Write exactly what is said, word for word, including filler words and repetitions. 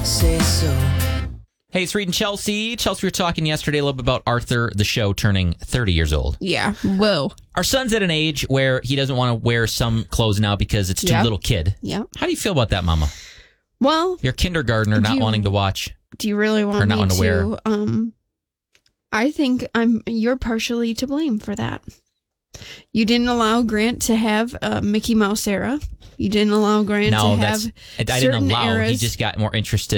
say so. Hey, it's Reed and Chelsea. Chelsea, we were talking yesterday a little bit about Arthur, the show, turning thirty years old. Yeah. Whoa. Our son's at an age where he doesn't want to wear some clothes now because it's too Yep. little kid. Yep. How do you feel about that, Mama? Well, You're a kindergartner not you- wanting to watch. do you really Or want not me want to to? wear. Um, I think I'm. You're partially to blame for that. You didn't allow Grant to have a Mickey Mouse era. You didn't allow Grant No, to that's. have I didn't certain allow. He eras. just got more interested